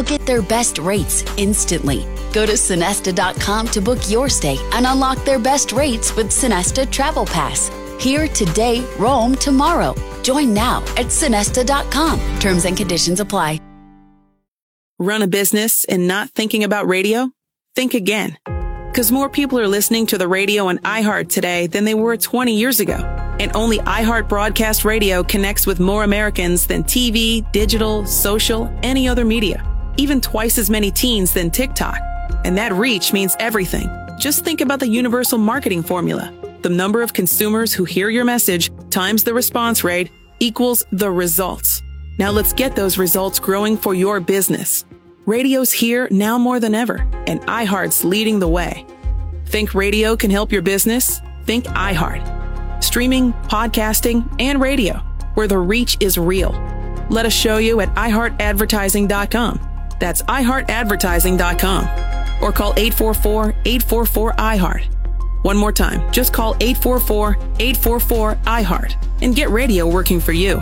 get their best rates instantly. Go to Sonesta.com to book your stay and unlock their best rates with Sonesta Travel Pass. Here today, roam tomorrow. Join now at Sonesta.com. Terms and conditions apply. Run a business and not thinking about radio? Think again. Because more people are listening to the radio on iHeart today than they were 20 years ago. And only iHeart Broadcast Radio connects with more Americans than TV, digital, social, any other media. Even twice as many teens than TikTok. And that reach means everything. Just think about the universal marketing formula. The number of consumers who hear your message times the response rate equals the results. Now let's get those results growing for your business. Radio's here now more than ever, and iHeart's leading the way. Think radio can help your business? Think iHeart. Streaming, podcasting, and radio, where the reach is real. Let us show you at iHeartAdvertising.com. That's iHeartAdvertising.com. Or call 844-844-iHeart. One more time, just call 844-844-iHeart and get radio working for you.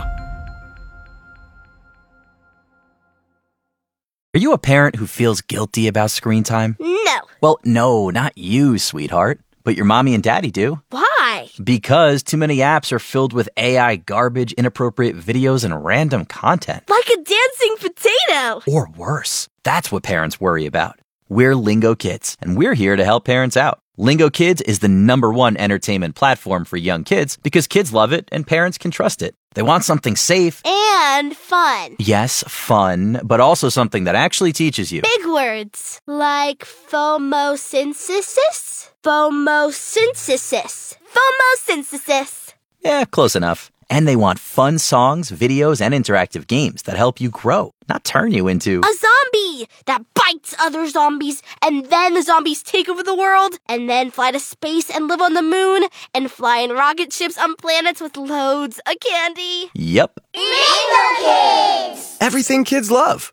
Are you a parent who feels guilty about screen time? No. Well, no, not you, sweetheart. But your mommy and daddy do. Why? Because too many apps are filled with AI garbage, inappropriate videos, and random content. Like a dancing potato. Or worse. That's what parents worry about. We're Lingo Kids, and we're here to help parents out. Lingo Kids is the #1 entertainment platform for young kids because kids love it and parents can trust it. They want something safe. And fun. Yes, fun, but also something that actually teaches you. Big words. Like phomosynthesis? Phomosynthesis. Phomosynthesis. Yeah, close enough. And they want fun songs, videos, and interactive games that help you grow, not turn you into a zombie that bites other zombies, and then the zombies take over the world, and then fly to space and live on the moon, and fly in rocket ships on planets with loads of candy. Yep. Lingo Kids! Everything kids love.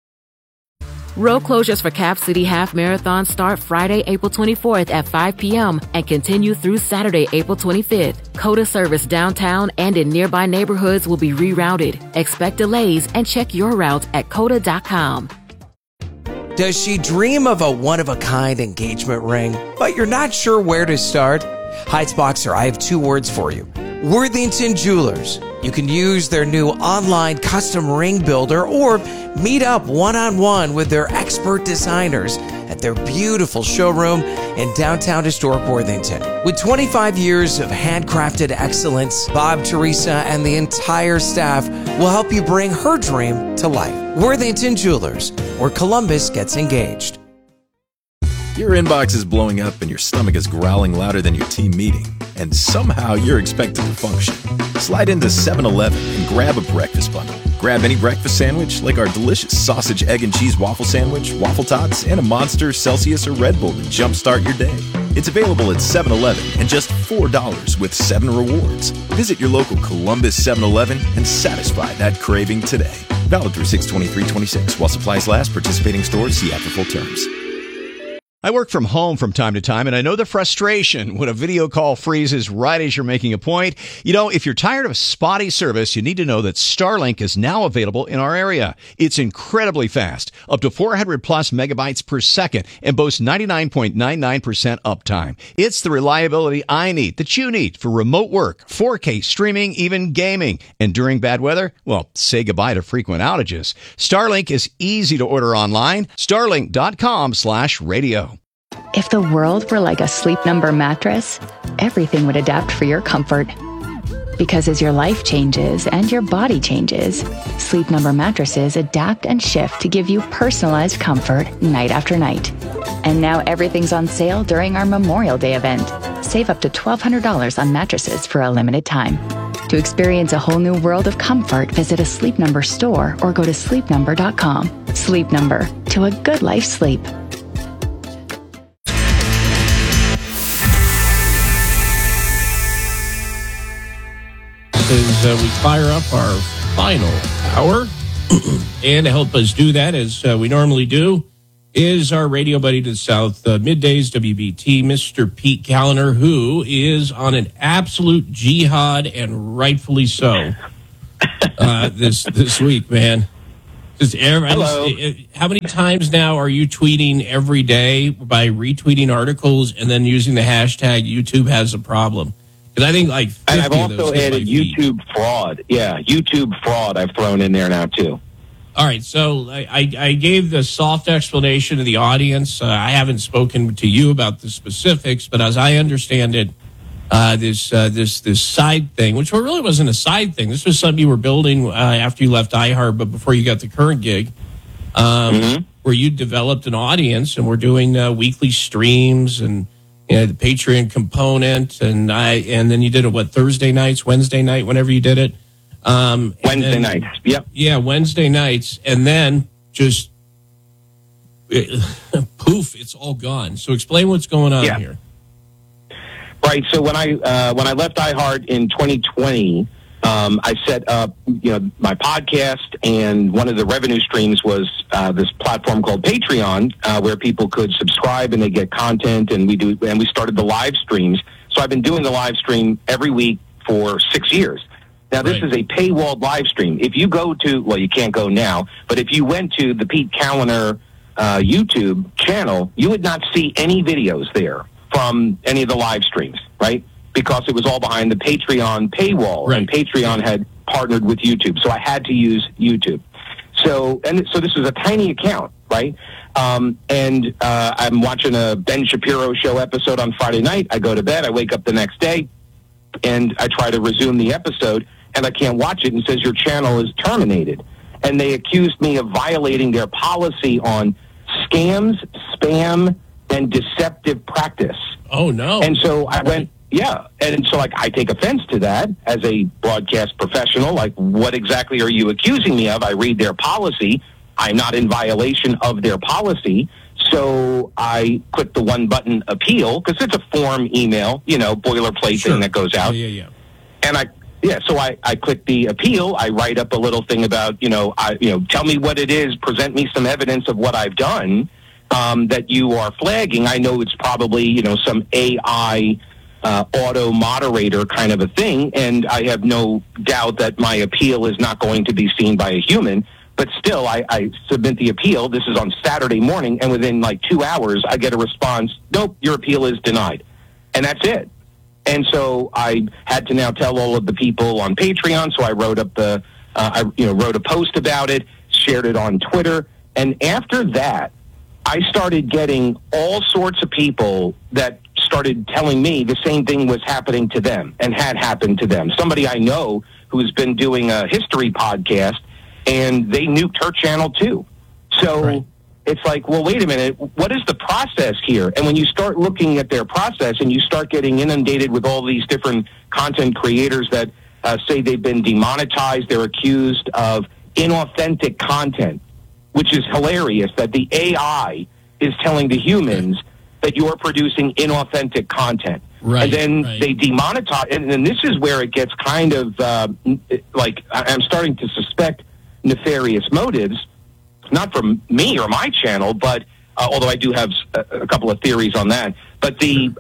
Road closures for Cap City Half Marathon start Friday, April 24th at 5 p.m. and continue through Saturday, April 25th. COTA service downtown and in nearby neighborhoods will be rerouted. Expect delays and check your route at COTA.com. Does she dream of a one-of-a-kind engagement ring, but you're not sure where to start? Heights Boxer, I have 2 words for you. Worthington Jewelers. You can use their new online custom ring builder or meet up one-on-one with their expert designers at their beautiful showroom in downtown historic Worthington. With 25 years of handcrafted excellence, Bob, Teresa, and the entire staff will help you bring her dream to life. Worthington Jewelers, where Columbus gets engaged. Your inbox is blowing up and your stomach is growling louder than your team meeting, and somehow you're expected to function. Slide into 7-Eleven and grab a breakfast bundle. Grab any breakfast sandwich like our delicious sausage, egg, and cheese waffle sandwich, waffle tots, and a Monster, Celsius, or Red Bull to jumpstart your day. It's available at 7-Eleven and just $4 with 7 rewards. Visit your local Columbus 7-Eleven and satisfy that craving today. Valid through 6/23/26 while supplies last. Participating stores, see after full terms. I work from home from time to time, and I know the frustration when a video call freezes right as you're making a point. You know, if you're tired of spotty service, you need to know that Starlink is now available in our area. It's incredibly fast, up to 400 plus megabytes per second, and boasts 99.99% uptime. It's the reliability I need, that you need, for remote work, 4K streaming, even gaming. And during bad weather, well, say goodbye to frequent outages. Starlink is easy to order online. Starlink.com/radio. If the world were like a Sleep Number mattress, everything would adapt for your comfort. Because as your life changes and your body changes, Sleep Number mattresses adapt and shift to give you personalized comfort night after night. And now everything's on sale during our Memorial Day event. Save up to $1,200 on mattresses for a limited time. To experience a whole new world of comfort, visit a Sleep Number store or go to sleepnumber.com. Sleep Number, to a good life sleep. As we fire up our final hour, and to help us do that, as we normally do, is our radio buddy to the south, middays WBT, Mr. Pete Callender, who is on an absolute jihad, and rightfully so, this week, man. Hello. How many times now are you tweeting every day by retweeting articles and then using the hashtag YouTube has a problem? Because I think like 50 and I've of those also added YouTube fraud. Yeah, YouTube fraud I've thrown in there now too. All right, so I gave the soft explanation to the audience. I haven't spoken to you about the specifics, but as I understand it, this side thing, which really wasn't a side thing. This was something you were building after you left iHeart, but before you got the current gig, where you developed an audience, and we're doing weekly streams and the Patreon component, and then you did it Thursday nights, Wednesday night, whenever you did it. Wednesday nights. Yep. Yeah, Wednesday nights, and then just poof, it's all gone. So explain what's going on here. Right. So when I left iHeart in 2020, I set up my podcast, and one of the revenue streams was this platform called Patreon, where people could subscribe and they get content, and we started the live streams. So I've been doing the live stream every week for 6 years. Now, this is a paywalled live stream. If you go to, well, you can't go now, but if you went to the Pete Kaliner YouTube channel, you would not see any videos there from any of the live streams, right? Because it was all behind the Patreon paywall, and Patreon had partnered with YouTube, so I had to use YouTube. So this was a tiny account, right? I'm watching a Ben Shapiro show episode on Friday night. I go to bed. I wake up the next day, and I try to resume the episode, and I can't watch it, and it says your channel is terminated. And they accused me of violating their policy on scams, spam, and deceptive practice. Oh, no. And so I went, and so I take offense to that as a broadcast professional. Like, what exactly are you accusing me of? I read their policy. I'm not in violation of their policy. So I click the one-button appeal, because it's a form email, boilerplate thing that goes out. Yeah. And so I click the appeal. I write up a little thing about, tell me what it is, present me some evidence of what I've done that you are flagging. I know it's probably, some AI auto moderator kind of a thing, and I have no doubt that my appeal is not going to be seen by a human. But still, I submit the appeal. This is on Saturday morning, and within like 2 hours, I get a response, nope, your appeal is denied. And that's it. And so I had to now tell all of the people on Patreon, so I wrote up wrote a post about it, shared it on Twitter, and after that, I started getting all sorts of people that started telling me the same thing was happening to them and had happened to them. Somebody I know who's been doing a history podcast, and they nuked her channel too. So it's like, well, wait a minute, what is the process here? And when you start looking at their process and you start getting inundated with all these different content creators that say they've been demonetized, they're accused of inauthentic content, which is hilarious that the AI is telling the humans that you're producing inauthentic content. And then they demonetize. And then this is where it gets kind of like I'm starting to suspect nefarious motives, not from me or my channel, but although I do have a couple of theories on that. But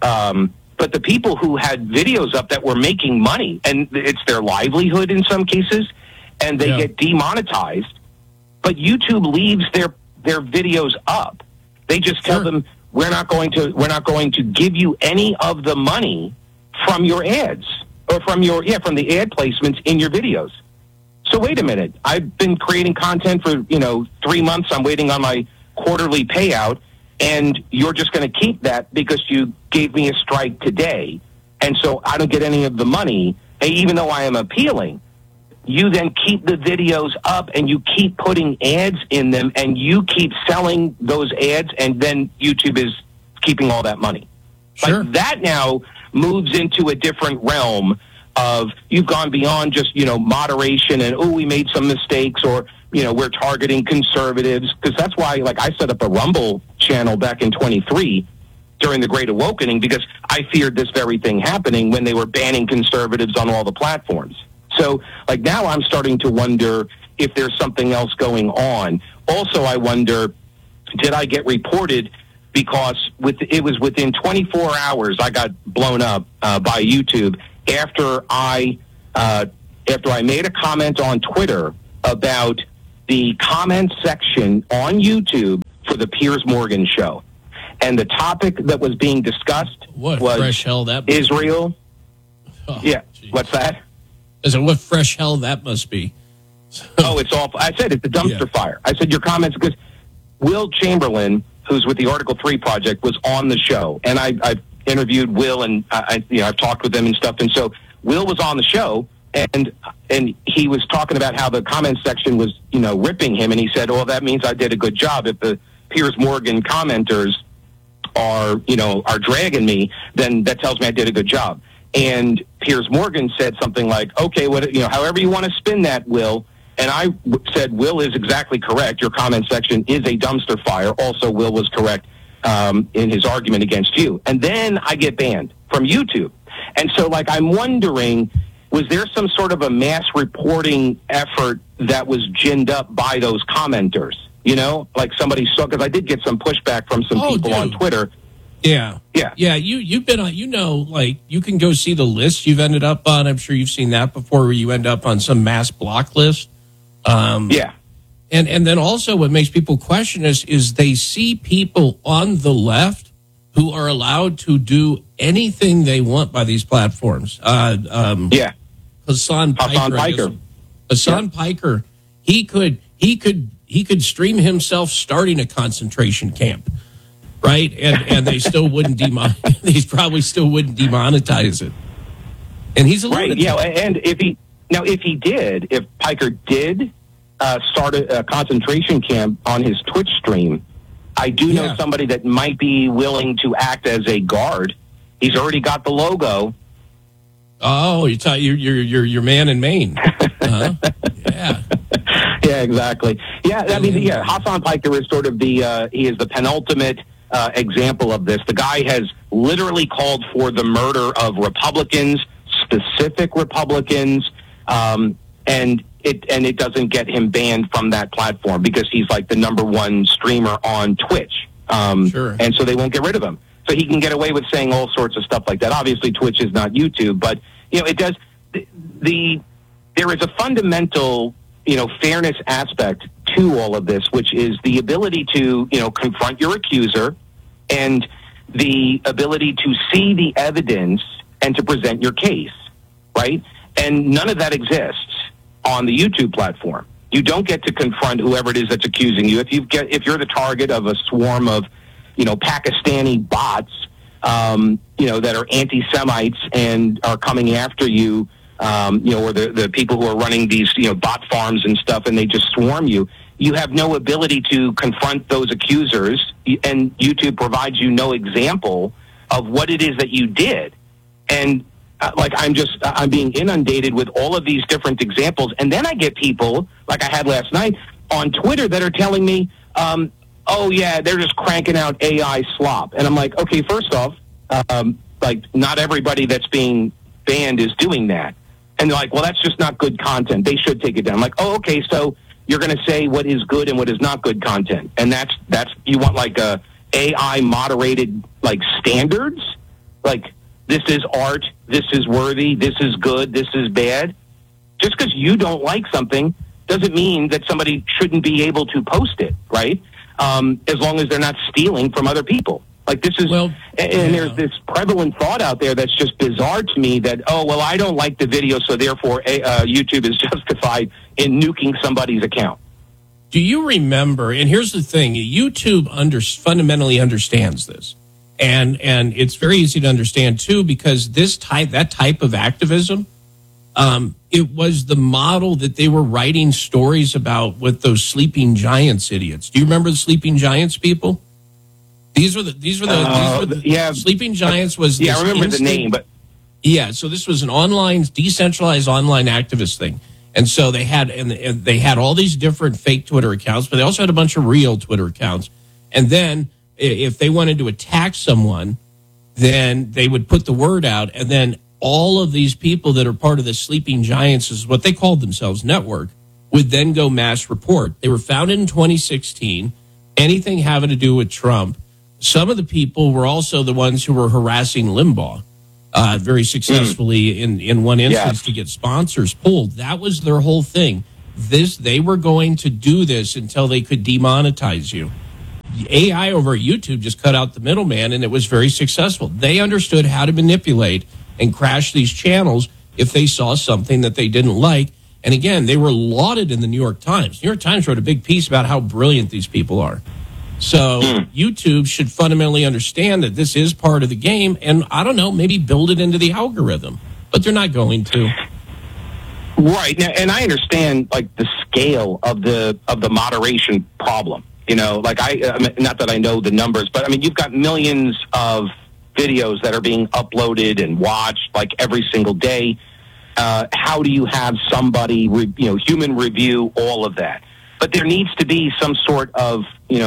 the people who had videos up that were making money, and it's their livelihood in some cases, and they get demonetized, but YouTube leaves their videos up. They just tell them, we're not going to give you any of the money from your ads or from the ad placements in your videos. So wait a minute. I've been creating content for 3 months. I'm waiting on my quarterly payout, and you're just going to keep that because you gave me a strike today, and so I don't get any of the money. And even though I am appealing, you then keep the videos up and you keep putting ads in them and you keep selling those ads, and then YouTube is keeping all that money. Sure. Like that now moves into a different realm of you've gone beyond just, moderation and, we made some mistakes, or, we're targeting conservatives. Because that's why, I set up a Rumble channel back in 23 during the Great Awakening, because I feared this very thing happening when they were banning conservatives on all the platforms. So, now I'm starting to wonder if there's something else going on. Also, I wonder, did I get reported? Because it was within 24 hours I got blown up by YouTube after I made a comment on Twitter about the comment section on YouTube for the Piers Morgan show. And the topic that was being discussed was fresh hell that must Israel. Oh, yeah, geez. What's that? I said, what fresh hell that must be. Oh, it's awful. I said it's a dumpster fire. I said your comments, because Will Chamberlain, who's with the Article 3 Project, was on the show. And I've interviewed Will, and I've talked with him and stuff. And so Will was on the show, and he was talking about how the comment section was, ripping him. And he said, "Oh, that means I did a good job. If the Piers Morgan commenters are dragging me, then that tells me I did a good job." And Piers Morgan said something like, "Okay, however you want to spin that, Will." And I said, "Will is exactly correct. Your comment section is a dumpster fire." Also, Will was correct in his argument against you. And then I get banned from YouTube. And so, I'm wondering, was there some sort of a mass reporting effort that was ginned up by those commenters? Somebody saw, because I did get some pushback from some people on Twitter. Yeah. You've been on, you can go see the list you've ended up on. I'm sure you've seen that before, where you end up on some mass block list. And then also what makes people question us is they see people on the left who are allowed to do anything they want by these platforms. Hassan Piker. Hassan Piker. He could stream himself starting a concentration camp, right? And they still wouldn't they probably still wouldn't demonetize it. And he's a lunatic. Right. Yeah. And if Piker did start a concentration camp on his Twitch stream, I do know somebody that might be willing to act as a guard. He's already got the logo. Oh, you're man in Maine. Yeah. Yeah, exactly. Yeah, Hassan Piker is sort of he is the penultimate example of this. The guy has literally called for the murder of Republicans, specific Republicans, and it doesn't get him banned from that platform because he's like the number one streamer on Twitch. Sure. And so they won't get rid of him. So he can get away with saying all sorts of stuff like that. Obviously, Twitch is not YouTube, but it does. There is a fundamental fairness aspect to all of this, which is the ability to confront your accuser and the ability to see the evidence and to present your case, right? And none of that exists on the YouTube platform. You don't get to confront whoever it is that's accusing you. If you're the target of a swarm of Pakistani bots, that are anti-Semites and are coming after you, or the people who are running these, bot farms and stuff, and they just swarm you, you have no ability to confront those accusers, and YouTube provides you no example of what it is that you did. And I'm being inundated with all of these different examples. And then I get people, like I had last night, on Twitter that are telling me, oh, yeah, they're just cranking out AI slop. And I'm like, okay, first off, not everybody that's being banned is doing that. And they're like, well, that's just not good content. They should take it down. I'm like, oh, okay, so you're going to say what is good and what is not good content. And that's you want a AI moderated standards? This is art, this is worthy, this is good, this is bad. Just because you don't like something doesn't mean that somebody shouldn't be able to post it, right? As long as they're not stealing from other people. There's this prevalent thought out there that's just bizarre to me that, oh, well, I don't like the video, so therefore YouTube is justified in nuking somebody's account. Do you remember, and here's the thing, YouTube fundamentally understands this. And it's very easy to understand, too, because that type of activism, it was the model that they were writing stories about with those Sleeping Giants idiots. Do you remember the Sleeping Giants people? These were the Sleeping Giants was I remember the name, but so this was an decentralized online activist thing. And so they had all these different fake Twitter accounts, but they also had a bunch of real Twitter accounts. And then if they wanted to attack someone, then they would put the word out, and then all of these people that are part of the Sleeping Giants, is what they called themselves, network, would then go mass report. They were founded in 2016. Anything having to do with Trump. Some of the people were also the ones who were harassing Limbaugh very successfully in one instance to get sponsors pulled. That was their whole thing. they were going to do this until they could demonetize you. AI over at YouTube just cut out the middleman, and it was very successful. They understood how to manipulate and crash these channels if they saw something that they didn't like. And again, they were lauded in the New York Times. New York Times wrote a big piece about how brilliant these people are. So YouTube should fundamentally understand that this is part of the game, and I don't know, maybe build it into the algorithm. But they're not going to. Right. Now, and I understand like the scale of the moderation problem. You know, like not that I know the numbers, but I mean, you've got millions of videos that are being uploaded and watched like every single day. How do you have somebody, human review all of that? But there needs to be some sort of,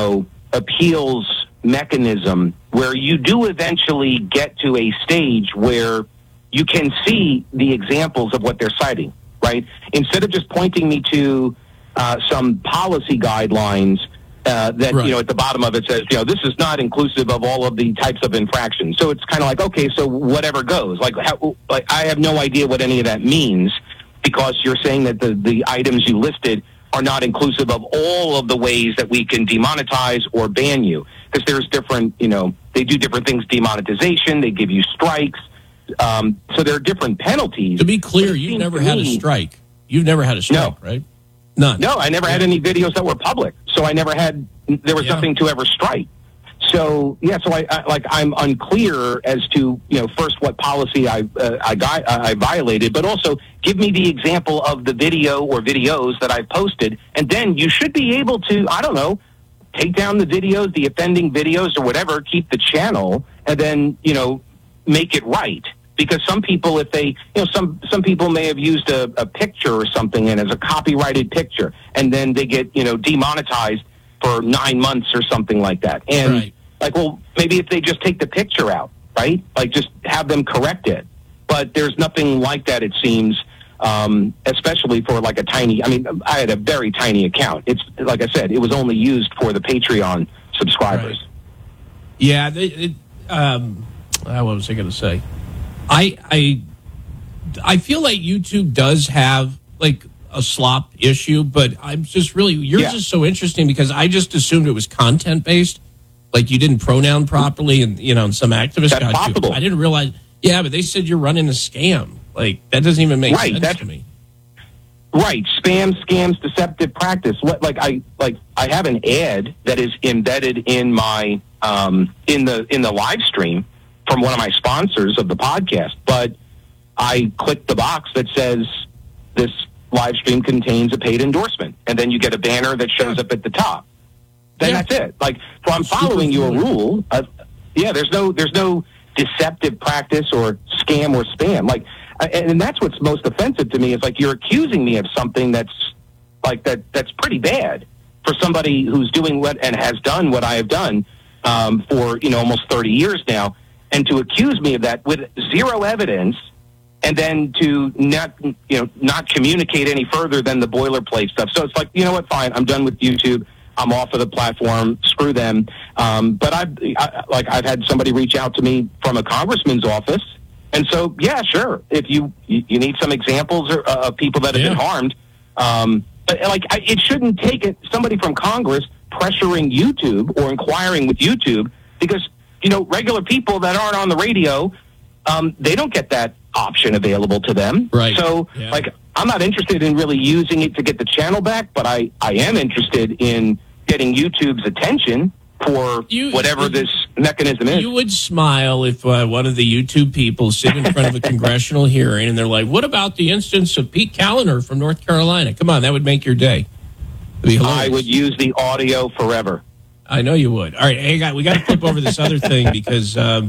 appeals mechanism where you do eventually get to a stage where you can see the examples of what they're citing, right? Instead of just pointing me to some policy guidelines that, right. At the bottom of it says, this is not inclusive of all of the types of infractions. So it's kind of like, okay, so whatever goes. Like I have no idea what any of that means because you're saying that the items you listed are not inclusive of all of the ways that we can demonetize or ban you. Because there's different, they do different things, demonetization, they give you strikes. So there are different penalties. To be clear, you've never had a strike. You've never had a strike, right? None. No, I never had any videos that were public. So I never had, there was nothing to ever strike. So, I'm unclear as to, first what policy I violated, but also give me the example of the video or videos that I posted. And then you should be able to, I don't know, take down the videos, the offending videos or whatever, keep the channel, and then, make it right. Because some people, if they, some people may have used a picture or something in as a copyrighted picture, and then they get, demonetized for 9 months or something like that. And maybe if they just take the picture out, right? Like just have them correct it. But there's nothing like that, it seems, especially for like a tiny, I had a very tiny account. It's like I said, it was only used for the Patreon subscribers. Right. Yeah. What was I going to say? I feel like YouTube does have like a slop issue, but I'm just really, yours is so interesting because I just assumed it was content based. Like you didn't pronoun properly and, and some activist That's got possible. you. I didn't realize. Yeah, but they said you're running a scam. Like that doesn't even make sense to me. Right. Spam, scams, deceptive practice. I have an ad that is embedded in my, in the live stream from one of my sponsors of the podcast, but I click the box that says this live stream contains a paid endorsement, and then you get a banner that shows up at the top. Then that's it. Like, so I'm following your rule. There's no deceptive practice or scam or spam. Like, and that's what's most offensive to me is like you're accusing me of something that's like that's pretty bad for somebody who's doing what and has done what I have done for almost 30 years now. And to accuse me of that with zero evidence, and then to not communicate any further than the boilerplate stuff. So it's like, you know what? Fine, I'm done with YouTube. I'm off of the platform. Screw them. But I've had somebody reach out to me from a congressman's office, and so yeah, sure. If you need some examples of people that have been harmed, but it shouldn't take somebody from Congress pressuring YouTube or inquiring with YouTube because. Regular people that aren't on the radio, they don't get that option available to them. Right. So, I'm not interested in really using it to get the channel back, but I am interested in getting YouTube's attention for whatever this mechanism is. You would smile if one of the YouTube people sit in front of a congressional hearing and they're like, what about the instance of Pete Callender from North Carolina? Come on, that would make your day. I would use the audio forever. I know you would. All right, hey, we got to flip over this other thing because so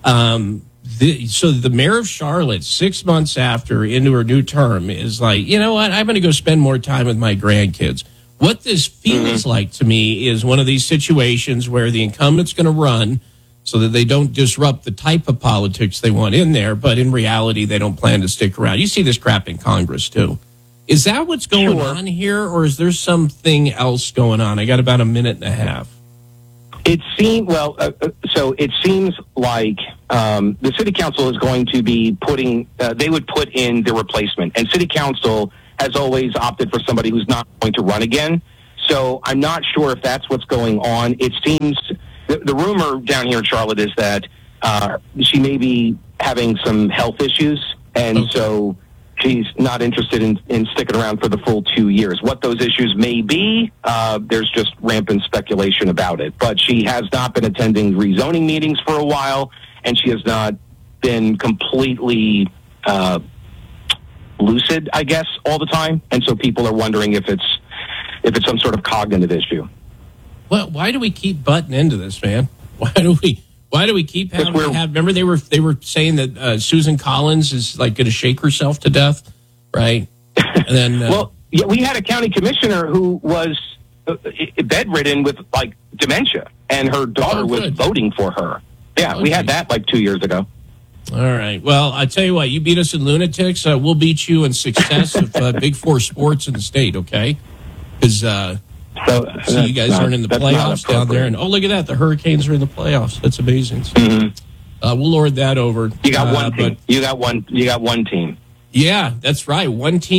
the mayor of Charlotte, 6 months into her new term, is like, you know what? I'm going to go spend more time with my grandkids. What this feels like to me is one of these situations where the incumbent's going to run so that they don't disrupt the type of politics they want in there, but in reality, they don't plan to stick around. You see this crap in Congress, too. Is that what's going on here, or is there something else going on? I got about a minute and a half. It seems like the city council is going to be they would put in the replacement, and city council has always opted for somebody who's not going to run again. So I'm not sure if that's what's going on. It seems the rumor down here in Charlotte is that she may be having some health issues, and so she's not interested in sticking around for the full 2 years. What those issues may be, there's just rampant speculation about it. But she has not been attending rezoning meetings for a while, and she has not been completely lucid, I guess, all the time. And so people are wondering if it's some sort of cognitive issue. Well, why do we keep butting into this, man? Why do we keep having to have? Remember, they were saying that Susan Collins is like going to shake herself to death, right? And then, well, yeah, we had a county commissioner who was bedridden with like dementia, and her daughter was voting for her. Yeah, we had that like 2 years ago. All right. Well, I tell you what, you beat us in lunatics. We'll beat you in success of Big Four sports in the state. Okay, because. So you guys aren't in the playoffs down there, and look at that, the Hurricanes are in the playoffs. That's amazing. So, we'll lord that over. You got one team. You got one team. Yeah, that's right. One team.